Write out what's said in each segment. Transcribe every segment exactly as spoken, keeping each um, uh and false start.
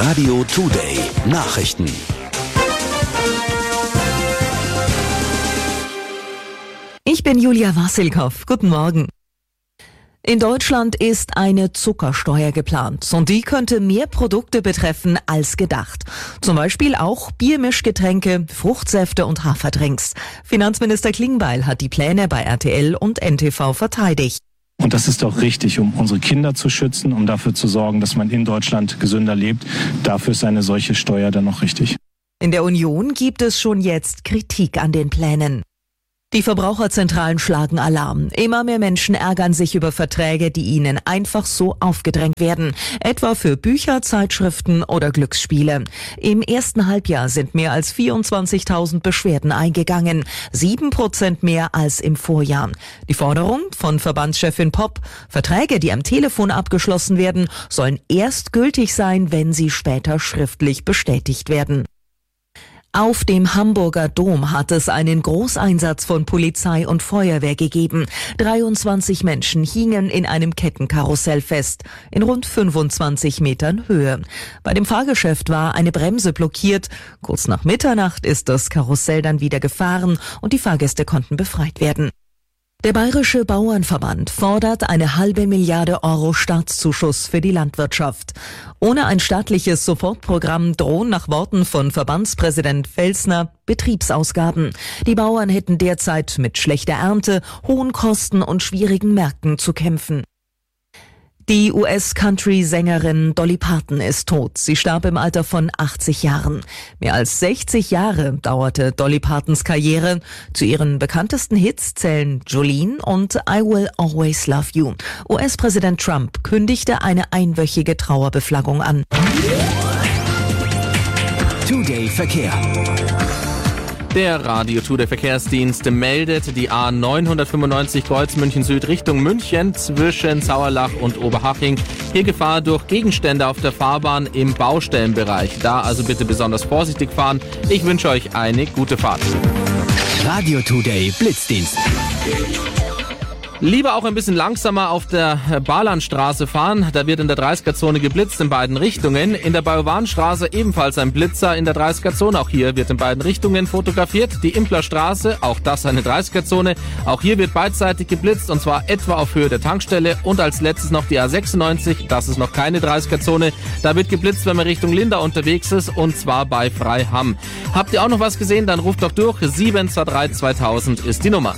Radio Today Nachrichten. Ich bin Julia Wassilkow. Guten Morgen. In Deutschland ist eine Zuckersteuer geplant und die könnte mehr Produkte betreffen als gedacht. Zum Beispiel auch Biermischgetränke, Fruchtsäfte und Haferdrinks. Finanzminister Klingbeil hat die Pläne bei R T L und N T V verteidigt. Und das ist auch richtig, um unsere Kinder zu schützen, um dafür zu sorgen, dass man in Deutschland gesünder lebt. Dafür ist eine solche Steuer dann auch richtig. In der Union gibt es schon jetzt Kritik an den Plänen. Die Verbraucherzentralen schlagen Alarm. Immer mehr Menschen ärgern sich über Verträge, die ihnen einfach so aufgedrängt werden. Etwa für Bücher, Zeitschriften oder Glücksspiele. Im ersten Halbjahr sind mehr als vierundzwanzigtausend Beschwerden eingegangen. Sieben Prozent mehr als im Vorjahr. Die Forderung von Verbandschefin Popp: Verträge, die am Telefon abgeschlossen werden, sollen erst gültig sein, wenn sie später schriftlich bestätigt werden. Auf dem Hamburger Dom hat es einen Großeinsatz von Polizei und Feuerwehr gegeben. dreiundzwanzig Menschen hingen in einem Kettenkarussell fest, in rund fünfundzwanzig Metern Höhe. Bei dem Fahrgeschäft war eine Bremse blockiert. Kurz nach Mitternacht ist das Karussell dann wieder gefahren und die Fahrgäste konnten befreit werden. Der Bayerische Bauernverband fordert eine halbe Milliarde Euro Staatszuschuss für die Landwirtschaft. Ohne ein staatliches Sofortprogramm drohen nach Worten von Verbandspräsident Felsner Betriebsausgaben. Die Bauern hätten derzeit mit schlechter Ernte, hohen Kosten und schwierigen Märkten zu kämpfen. Die U S-Country-Sängerin Dolly Parton ist tot. Sie starb im Alter von achtzig Jahren. Mehr als sechzig Jahre dauerte Dolly Partons Karriere. Zu ihren bekanntesten Hits zählen Jolene und I Will Always Love You. U S-Präsident Trump kündigte eine einwöchige Trauerbeflaggung an. Today Verkehr. Der Radio Today Verkehrsdienst meldet die A neunhundertfünfundneunzig Kreuz München Süd Richtung München zwischen Sauerlach und Oberhaching. Hier Gefahr durch Gegenstände auf der Fahrbahn im Baustellenbereich. Da also bitte besonders vorsichtig fahren. Ich wünsche euch eine gute Fahrt. Radio Today Blitzdienst. Lieber auch ein bisschen langsamer auf der Barlandstraße fahren. Da wird in der dreißiger-Zone geblitzt in beiden Richtungen. In der Bajowanstraße ebenfalls ein Blitzer in der dreißiger-Zone. Auch hier wird in beiden Richtungen fotografiert. Die Implerstraße, auch das eine dreißiger-Zone. Auch hier wird beidseitig geblitzt und zwar etwa auf Höhe der Tankstelle. Und als letztes noch die A sechsundneunzig. Das ist noch keine dreißiger-Zone. Da wird geblitzt, wenn man Richtung Linda unterwegs ist und zwar bei Freiham. Habt ihr auch noch was gesehen? Dann ruft doch durch. sieben zwei drei zweitausend ist die Nummer.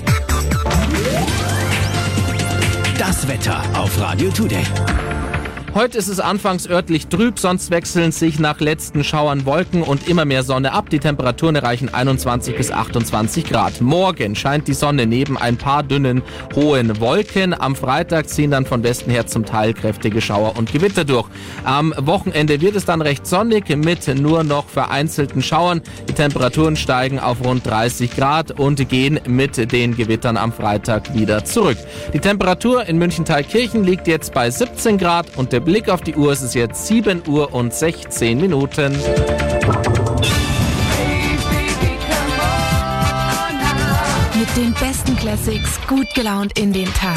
Das Wetter auf Radio Today. Heute ist es anfangs örtlich trüb, sonst wechseln sich nach letzten Schauern Wolken und immer mehr Sonne ab. Die Temperaturen erreichen einundzwanzig bis achtundzwanzig Grad. Morgen scheint die Sonne neben ein paar dünnen, hohen Wolken. Am Freitag ziehen dann von Westen her zum Teil kräftige Schauer und Gewitter durch. Am Wochenende wird es dann recht sonnig mit nur noch vereinzelten Schauern. Die Temperaturen steigen auf rund dreißig Grad und gehen mit den Gewittern am Freitag wieder zurück. Die Temperatur in München-Thalkirchen liegt jetzt bei siebzehn Grad und der Blick auf die Uhr, es ist jetzt sieben Uhr und sechzehn Minuten. Mit den besten Classics gut gelaunt in den Tag.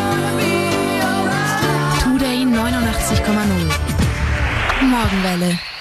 Today neunundachtzig Komma null. Morgenwelle.